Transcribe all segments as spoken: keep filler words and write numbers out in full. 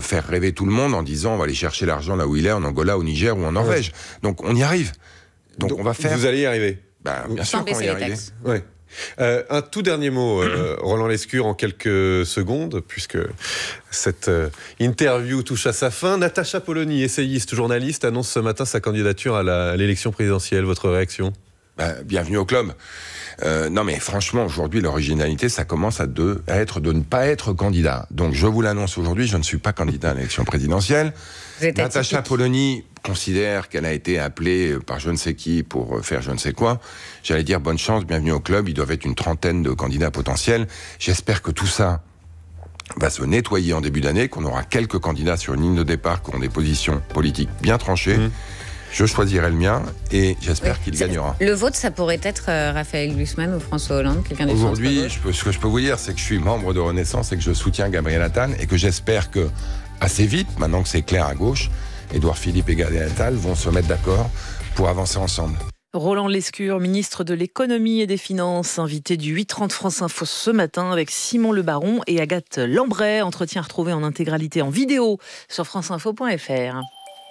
faire rêver tout le monde en disant on va aller chercher l'argent là où il est, en Angola, au Niger ou en Norvège. Ouais. Donc on y arrive. Donc, Donc on va faire... Vous allez y arriver. Ben, bien sûr qu'on va y arriver. Ouais. Euh, un tout dernier mot, euh, Roland Lescure, en quelques secondes, puisque cette euh, interview touche à sa fin. Natacha Polony, essayiste, journaliste, annonce ce matin sa candidature à, la, à l'élection présidentielle. Votre réaction ? Ben, bienvenue au club. Euh, non mais franchement, aujourd'hui, l'originalité, ça commence à, de, à être de ne pas être candidat. Donc je vous l'annonce aujourd'hui, je ne suis pas candidat à l'élection présidentielle. Natacha Polony considère qu'elle a été appelée par je ne sais qui pour faire je ne sais quoi. J'allais dire bonne chance, bienvenue au club. Ils doivent être une trentaine de candidats potentiels. J'espère que tout ça va se nettoyer en début d'année, qu'on aura quelques candidats sur une ligne de départ qui ont des positions politiques bien tranchées. Mmh. Je choisirai le mien et j'espère oui. qu'il c'est gagnera. Le vôtre, ça pourrait être euh, Raphaël Glucksmann ou François Hollande, quelqu'un des Aujourd'hui, je peux, ce que je peux vous dire, c'est que je suis membre de Renaissance et que je soutiens Gabriel Attal et que j'espère que, assez vite, maintenant que c'est clair à gauche, Édouard Philippe et Gabriel Attal vont se mettre d'accord pour avancer ensemble. Roland Lescure, ministre de l'économie et des finances, invité du huit trente France Info ce matin avec Simon Le Baron et Agathe Lambray. Entretien retrouvé en intégralité en vidéo sur franceinfo point f r.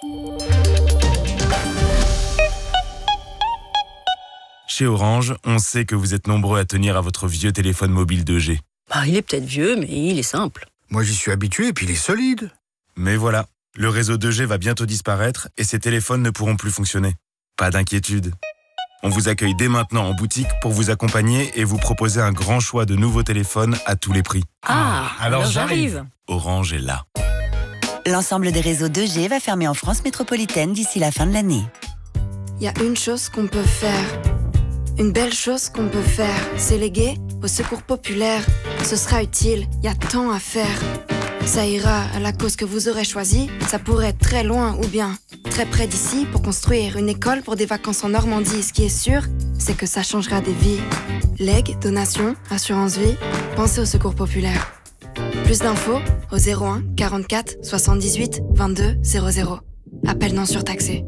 Chez Orange, on sait que vous êtes nombreux à tenir à votre vieux téléphone mobile deux G. Bah, il est peut-être vieux, mais il est simple. Moi, j'y suis habitué et puis il est solide. Mais voilà, le réseau deux G va bientôt disparaître et ces téléphones ne pourront plus fonctionner. Pas d'inquiétude. On vous accueille dès maintenant en boutique pour vous accompagner et vous proposer un grand choix de nouveaux téléphones à tous les prix. Ah, alors, alors j'arrive. Orange est là. L'ensemble des réseaux deux G va fermer en France métropolitaine d'ici la fin de l'année. Il y a une chose qu'on peut faire. Une belle chose qu'on peut faire, c'est léguer au secours populaire. Ce sera utile, il y a tant à faire. Ça ira à la cause que vous aurez choisie. Ça pourrait être très loin ou bien très près d'ici pour construire une école pour des vacances en Normandie. Ce qui est sûr, c'est que ça changera des vies. Legs, donations, assurance vie, pensez au secours populaire. Plus d'infos au zéro un quarante-quatre soixante-dix-huit vingt-deux zéro zéro. Appel non surtaxé.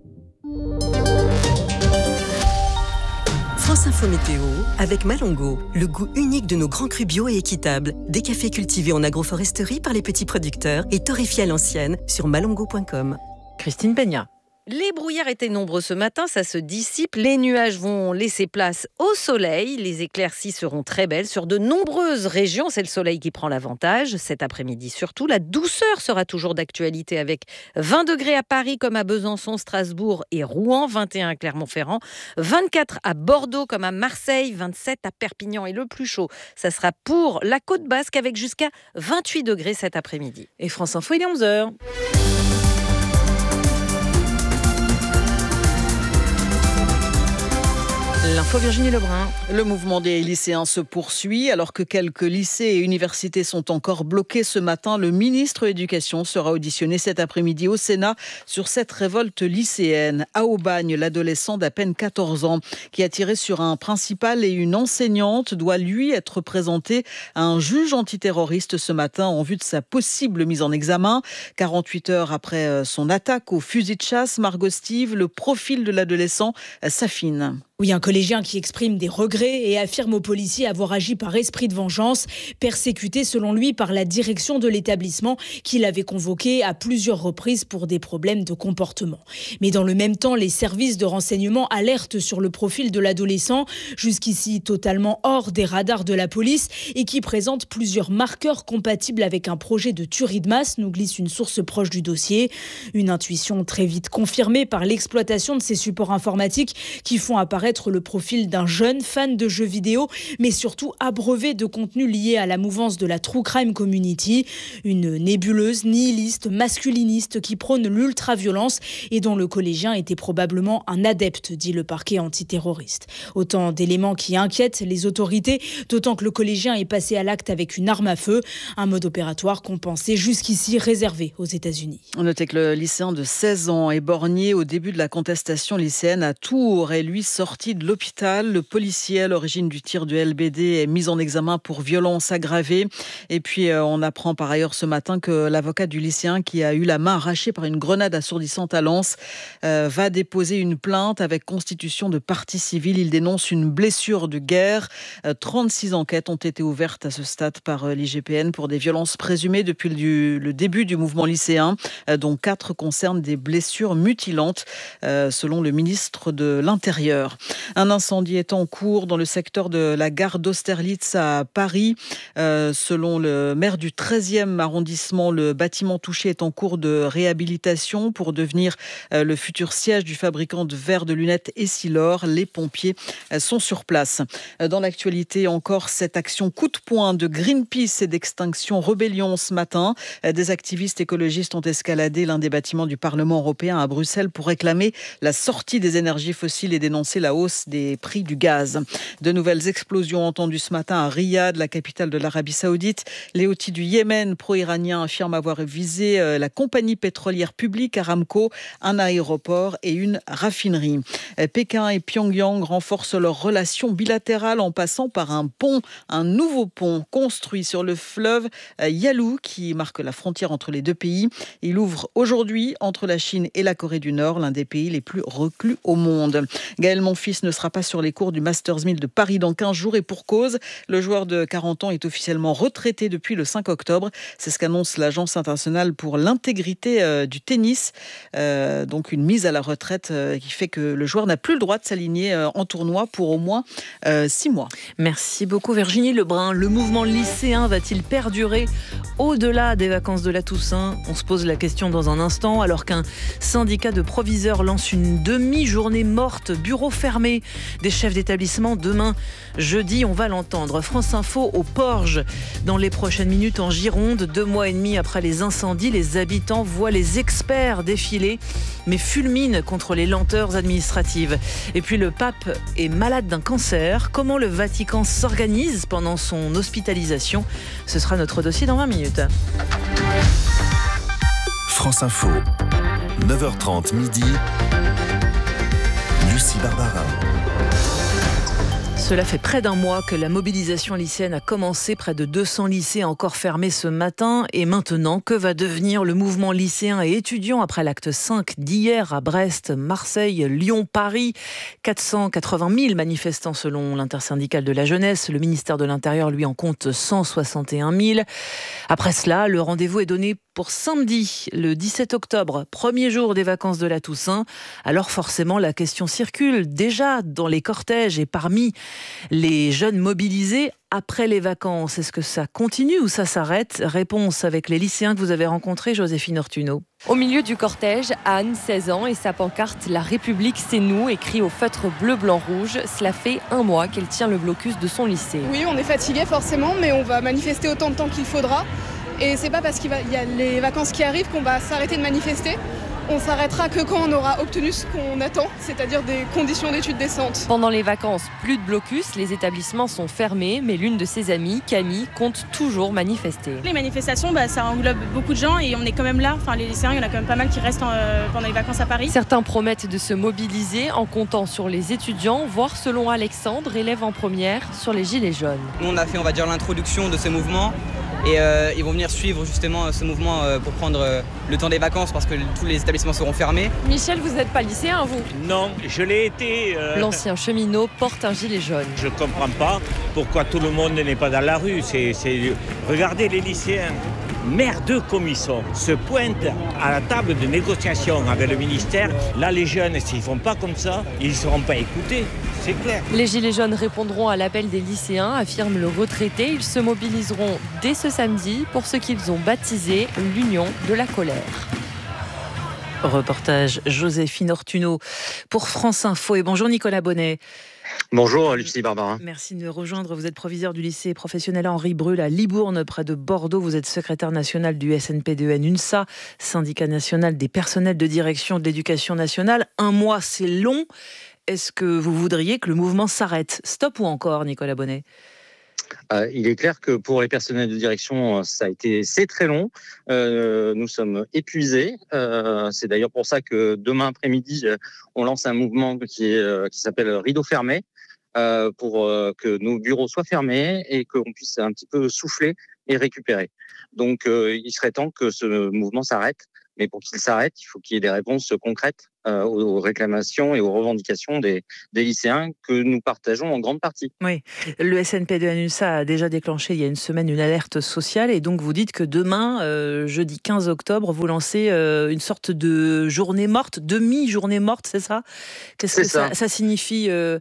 France Info Météo avec Malongo, le goût unique de nos grands crus bio et équitables. Des cafés cultivés en agroforesterie par les petits producteurs et torréfiés à l'ancienne sur malongo point com. Christine Peña. Les brouillards étaient nombreux ce matin, ça se dissipe. Les nuages vont laisser place au soleil. Les éclaircies seront très belles sur de nombreuses régions. C'est le soleil qui prend l'avantage. Cet après-midi surtout, la douceur sera toujours d'actualité avec vingt degrés à Paris comme à Besançon, Strasbourg et Rouen, vingt et un à Clermont-Ferrand, vingt-quatre à Bordeaux comme à Marseille, vingt-sept à Perpignan et le plus chaud, ça sera pour la Côte Basque avec jusqu'à vingt-huit degrés cet après-midi. Et France Info, il est onze heures. L'info Virginie Lebrun. Le mouvement des lycéens se poursuit. Alors que quelques lycées et universités sont encore bloqués ce matin, le ministre de l'Éducation sera auditionné cet après-midi au Sénat sur cette révolte lycéenne. À Aubagne, l'adolescent d'à peine quatorze ans qui a tiré sur un principal et une enseignante doit lui être présenté à un juge antiterroriste ce matin en vue de sa possible mise en examen. quarante-huit heures après son attaque au fusil de chasse, Margot Steve, le profil de l'adolescent s'affine. Oui, un collégien qui exprime des regrets et affirme aux policiers avoir agi par esprit de vengeance, persécuté selon lui par la direction de l'établissement qui l'avait convoqué à plusieurs reprises pour des problèmes de comportement. Mais dans le même temps, les services de renseignement alertent sur le profil de l'adolescent, jusqu'ici totalement hors des radars de la police et qui présente plusieurs marqueurs compatibles avec un projet de tuerie de masse, nous glisse une source proche du dossier. Une intuition très vite confirmée par l'exploitation de ces supports informatiques qui font apparaître le profil d'un jeune fan de jeux vidéo, mais surtout abreuvé de contenus liés à la mouvance de la True Crime Community, une nébuleuse, nihiliste, masculiniste qui prône l'ultra-violence et dont le collégien était probablement un adepte, dit le parquet antiterroriste. Autant d'éléments qui inquiètent les autorités, d'autant que le collégien est passé à l'acte avec une arme à feu, un mode opératoire qu'on pensait jusqu'ici réservé aux États-Unis. On notait que le lycéen de seize ans est borgné au début de la contestation lycéenne à Tours et lui sort sorti de l'hôpital. Le policier à l'origine du tir du L B D est mis en examen pour violence aggravée. Et puis, euh, on apprend par ailleurs ce matin que l'avocat du lycéen qui a eu la main arrachée par une grenade assourdissante à Lens euh, va déposer une plainte avec constitution de partie civile. Il dénonce une blessure de guerre. Euh, trente-six enquêtes ont été ouvertes à ce stade par euh, l'I G P N pour des violences présumées depuis le, le début du mouvement lycéen, euh, dont quatre concernent des blessures mutilantes, euh, selon le ministre de l'Intérieur. Un incendie est en cours dans le secteur de la gare d'Austerlitz à Paris. Euh, selon le maire du treizième arrondissement, le bâtiment touché est en cours de réhabilitation pour devenir euh, le futur siège du fabricant de verres de lunettes Essilor. Les pompiers euh, sont sur place. Euh, dans l'actualité encore, cette action coup de poing de Greenpeace et d'Extinction Rebellion ce matin. Euh, des activistes écologistes ont escaladé l'un des bâtiments du Parlement européen à Bruxelles pour réclamer la sortie des énergies fossiles et dénoncer la hausse des prix du gaz. De nouvelles explosions entendues ce matin à Riyad, la capitale de l'Arabie Saoudite. Les Houthis du Yémen, pro-iraniens, affirment avoir visé la compagnie pétrolière publique Aramco, un aéroport et une raffinerie. Pékin et Pyongyang renforcent leurs relations bilatérales en passant par un pont, un nouveau pont construit sur le fleuve Yalu qui marque la frontière entre les deux pays. Il ouvre aujourd'hui entre la Chine et la Corée du Nord, l'un des pays les plus reclus au monde. Gaël Monfils ne sera pas sur les cours du Masters mille de Paris dans quinze jours et pour cause. Le joueur de quarante ans est officiellement retraité depuis le cinq octobre. C'est ce qu'annonce l'Agence internationale pour l'intégrité euh, du tennis. Euh, donc une mise à la retraite euh, qui fait que le joueur n'a plus le droit de s'aligner euh, en tournoi pour au moins euh, six mois. Merci beaucoup Virginie Lebrun. Le mouvement lycéen va-t-il perdurer au-delà des vacances de la Toussaint ? On se pose la question dans un instant alors qu'un syndicat de proviseurs lance une demi-journée morte, bureau fermé des chefs d'établissement demain jeudi. On va l'entendre. France Info au Porge. Dans les prochaines minutes en Gironde, deux mois et demi après les incendies, les habitants voient les experts défiler mais fulminent contre les lenteurs administratives. Et puis le pape est malade d'un cancer. Comment le Vatican s'organise pendant son hospitalisation ? Ce sera notre dossier dans vingt minutes. France Info, neuf heures trente midi, Lucie Barbarin. Cela fait près d'un mois que la mobilisation lycéenne a commencé. Près de deux cents lycées encore fermés ce matin. Et maintenant, que va devenir le mouvement lycéen et étudiant après l'acte cinq d'hier à Brest, Marseille, Lyon, Paris ? quatre cent quatre-vingt mille manifestants selon l'intersyndicale de la jeunesse. Le ministère de l'Intérieur, lui, en compte cent soixante et un mille. Après cela, le rendez-vous est donné pour samedi, le dix-sept octobre, premier jour des vacances de la Toussaint. Alors forcément, la question circule déjà dans les cortèges et parmi les jeunes mobilisés après les vacances. Est-ce que ça continue ou ça s'arrête ? Réponse avec les lycéens que vous avez rencontrés, Joséphine Ortuno. Au milieu du cortège, Anne, seize ans, et sa pancarte « La République, c'est nous » écrit au feutre bleu, blanc, rouge. Cela fait un mois qu'elle tient le blocus de son lycée. Oui, on est fatigué forcément, mais on va manifester autant de temps qu'il faudra. Et c'est pas parce qu'il va, y a les vacances qui arrivent qu'on va s'arrêter de manifester. On s'arrêtera que quand on aura obtenu ce qu'on attend, c'est-à-dire des conditions d'études décentes. Pendant les vacances, plus de blocus, les établissements sont fermés, mais l'une de ses amies, Camille, compte toujours manifester. Les manifestations, bah, ça englobe beaucoup de gens et on est quand même là. Enfin, les lycéens, il y en a quand même pas mal qui restent euh, pendant les vacances à Paris. Certains promettent de se mobiliser en comptant sur les étudiants, voire selon Alexandre, élève en première, sur les gilets jaunes. Nous, on a fait, on va dire, l'introduction de ce mouvement. Et euh, ils vont venir suivre justement ce mouvement euh, pour prendre euh, le temps des vacances parce que tous les établissements seront fermés. Michel, vous n'êtes pas lycéen, vous ? Non, je l'ai été. Euh... L'ancien cheminot porte un gilet jaune. Je ne comprends pas pourquoi tout le monde n'est pas dans la rue. C'est, c'est... Regardez les lycéens, merdeux comme ils sont, se pointent à la table de négociation avec le ministère. Là, les jeunes, s'ils ne font pas comme ça, ils ne seront pas écoutés. C'est clair. Les gilets jaunes répondront à l'appel des lycéens, affirme le retraité. Ils se mobiliseront dès ce samedi pour ce qu'ils ont baptisé l'Union de la colère. Reportage Joséphine Ortuno pour France Info. Et bonjour Nicolas Bonnet. Bonjour Lucie Barbarin. Merci de nous rejoindre. Vous êtes proviseur du lycée professionnel Henri Brul à Libourne, près de Bordeaux. Vous êtes secrétaire national du S N P deux N UNSA, syndicat national des personnels de direction de l'éducation nationale. Un mois, c'est long. Est-ce que vous voudriez que le mouvement s'arrête ? Stop ou encore, Nicolas Bonnet ? Euh, il est clair que pour les personnels de direction, ça a été, c'est très long. Euh, nous sommes épuisés. Euh, c'est d'ailleurs pour ça que demain après-midi, on lance un mouvement qui, est, qui s'appelle Rideau fermé, euh, pour euh, que nos bureaux soient fermés et qu'on puisse un petit peu souffler et récupérer. Donc, euh, il serait temps que ce mouvement s'arrête. Mais pour qu'il s'arrête, il faut qu'il y ait des réponses concrètes euh, aux réclamations et aux revendications des, des lycéens que nous partageons en grande partie. Oui, le S N P D U N S A a déjà déclenché il y a une semaine une alerte sociale et donc vous dites que demain, euh, jeudi quinze octobre, vous lancez euh, une sorte de journée morte, demi-journée morte, c'est ça ? Qu'est-ce c'est que ça, ça. ça signifie euh...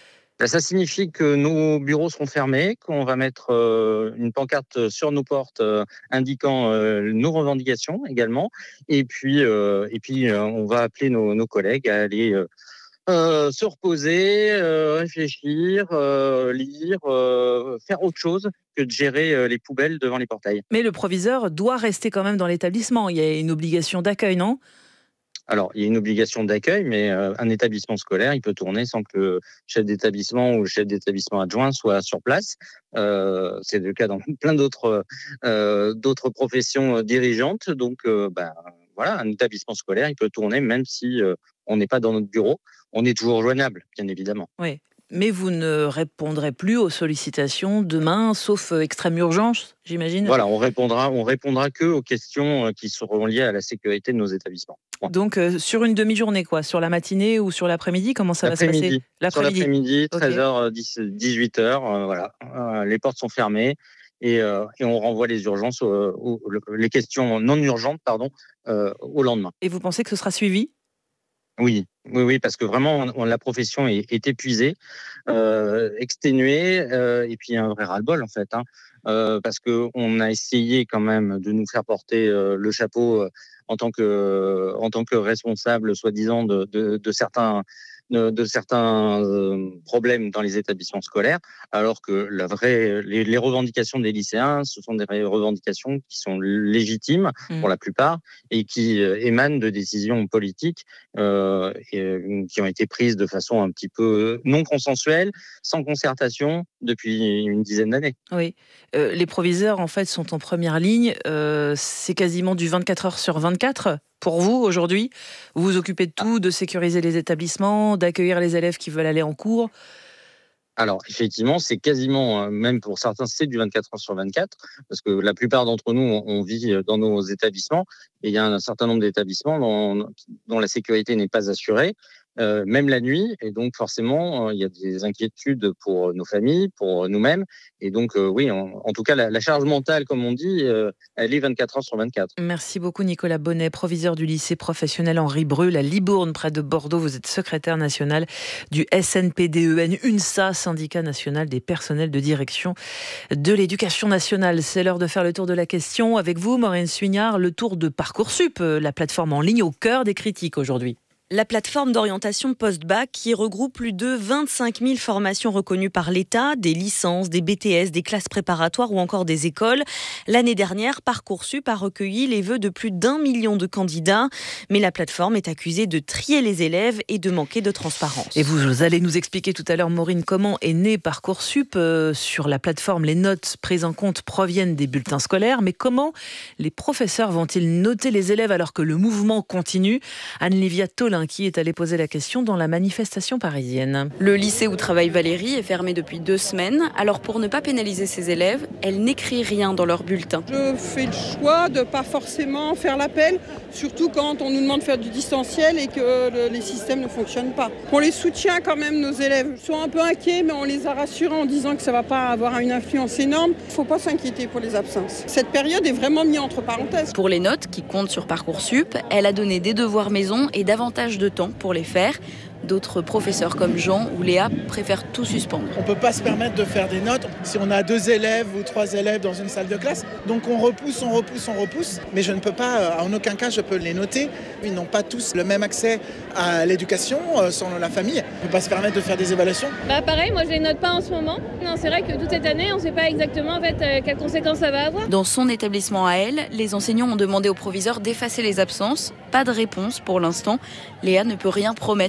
Ça signifie que nos bureaux seront fermés, qu'on va mettre euh, une pancarte sur nos portes euh, indiquant euh, nos revendications également. Et puis, euh, et puis euh, on va appeler nos, nos collègues à aller euh, euh, se reposer, euh, réfléchir, euh, lire, euh, faire autre chose que de gérer euh, les poubelles devant les portails. Mais le proviseur doit rester quand même dans l'établissement. Il y a une obligation d'accueil, non ? Alors, il y a une obligation d'accueil, mais euh, un établissement scolaire, il peut tourner sans que le chef d'établissement ou le chef d'établissement adjoint soit sur place. Euh, c'est le cas dans plein d'autres, euh, d'autres professions dirigeantes. Donc, euh, ben, voilà, un établissement scolaire, il peut tourner même si euh, on n'est pas dans notre bureau. On est toujours joignable, bien évidemment. Oui, mais vous ne répondrez plus aux sollicitations demain, sauf extrême urgence, j'imagine. Voilà, on répondra, on répondra que aux questions qui seront liées à la sécurité de nos établissements. Point. Donc, euh, sur une demi-journée, quoi, sur la matinée ou sur l'après-midi, comment ça va se passer ? L'après-midi. Sur l'après-midi, treize heures, dix-huit heures, euh, voilà. Euh, les portes sont fermées et, euh, et on renvoie les urgences, euh, aux, les questions non urgentes, pardon, euh, au lendemain. Et vous pensez que ce sera suivi ? Oui, oui, oui, parce que vraiment, on, la profession est, est épuisée, euh, exténuée, euh, et puis il y a un vrai ras-le-bol en fait, hein, euh, parce que on a essayé quand même de nous faire porter euh, le chapeau euh, en tant que, en tant que responsable, soi-disant, de, de, de certains. De, de certains euh, problèmes dans les établissements scolaires, alors que la vraie, les, les revendications des lycéens, ce sont des revendications qui sont légitimes mmh. pour la plupart et qui euh, émanent de décisions politiques euh, et, euh, qui ont été prises de façon un petit peu non consensuelle, sans concertation depuis une dizaine d'années. Oui, euh, les proviseurs en fait sont en première ligne. Euh, c'est quasiment du vingt-quatre heures sur vingt-quatre. Pour vous, aujourd'hui, vous vous occupez de tout, de sécuriser les établissements, d'accueillir les élèves qui veulent aller en cours. Alors, effectivement, c'est quasiment, même pour certains, c'est du vingt-quatre heures sur vingt-quatre, parce que la plupart d'entre nous, on vit dans nos établissements, et il y a un certain nombre d'établissements dont, dont la sécurité n'est pas assurée, euh, même la nuit, et donc forcément, il y a des inquiétudes pour nos familles, pour nous-mêmes, et donc euh, oui, en, en tout cas, la, la charge mentale, comme on dit, euh, elle est vingt-quatre heures sur vingt-quatre. Merci beaucoup Nicolas Bonnet, proviseur du lycée professionnel Henri Breuil à Libourne, près de Bordeaux. Vous êtes secrétaire national du S N P D E N U N S A, syndicat national des personnels de direction de l'éducation nationale. C'est l'heure de faire le tour de la question avec vous, Maureen Suignard, le tour de Parcoursup, la plateforme en ligne au cœur des critiques aujourd'hui. La plateforme d'orientation post-bac qui regroupe plus de vingt-cinq mille formations reconnues par l'État, des licences, des B T S, des classes préparatoires ou encore des écoles. L'année dernière, Parcoursup a recueilli les vœux de plus d'un million de candidats. Mais la plateforme est accusée de trier les élèves et de manquer de transparence. Et vous allez nous expliquer tout à l'heure, Maureen, comment est né Parcoursup. Euh, sur la plateforme, les notes prises en compte proviennent des bulletins scolaires. Mais comment les professeurs vont-ils noter les élèves alors que le mouvement continue ? Anne-Livia Tolin qui est allé poser la question dans la manifestation parisienne. Le lycée où travaille Valérie est fermé depuis deux semaines. Alors pour ne pas pénaliser ses élèves, elle n'écrit rien dans leur bulletin. Je fais le choix de ne pas forcément faire l'appel, surtout quand on nous demande de faire du distanciel et que le, les systèmes ne fonctionnent pas. On les soutient quand même, nos élèves. Ils sont un peu inquiets, mais on les a rassurés en disant que ça ne va pas avoir une influence énorme. Il ne faut pas s'inquiéter pour les absences. Cette période est vraiment mise entre parenthèses. Pour les notes qui comptent sur Parcoursup, elle a donné des devoirs maison et davantage de temps pour les faire. D'autres professeurs comme Jean ou Léa préfèrent tout suspendre. On ne peut pas se permettre de faire des notes si on a deux élèves ou trois élèves dans une salle de classe. Donc on repousse, on repousse, on repousse. Mais je ne peux pas, en aucun cas, je peux les noter. Ils n'ont pas tous le même accès à l'éducation selon la famille. On ne peut pas se permettre de faire des évaluations. Bah pareil, moi je les note pas en ce moment. Non, c'est vrai que toute cette année, on ne sait pas exactement en fait euh, quelles conséquences ça va avoir. Dans son établissement à elle, les enseignants ont demandé au proviseur d'effacer les absences. Pas de réponse pour l'instant. Léa ne peut rien promettre à sa classe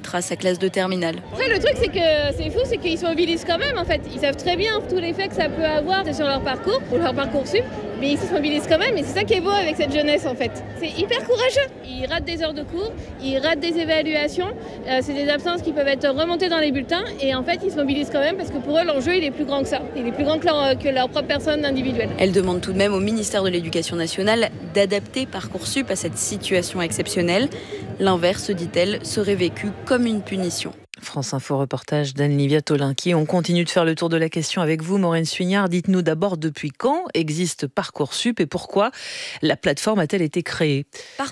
classe de terminale. Après, le truc, c'est que c'est fou, c'est qu'ils se mobilisent quand même, en fait. Ils savent très bien tous les effets que ça peut avoir sur leur parcours, ou leur Parcoursup, mais ils se mobilisent quand même, et c'est ça qui est beau avec cette jeunesse, en fait. C'est hyper courageux. Ils ratent des heures de cours, ils ratent des évaluations, euh, c'est des absences qui peuvent être remontées dans les bulletins, et en fait, ils se mobilisent quand même, parce que pour eux, l'enjeu, il est plus grand que ça. Il est plus grand que leur, que leur propre personne individuelle. Elle demande tout de même au ministère de l'Éducation nationale d'adapter Parcoursup à cette situation exceptionnelle. L'inverse, dit-elle, serait vécu comme une punition. France Info reportage d'Anne-Livia Tolinki. On continue de faire le tour de la question avec vous, Maureen Suignard. Dites-nous d'abord depuis quand existe Parcoursup et pourquoi la plateforme a-t-elle été créée ? Par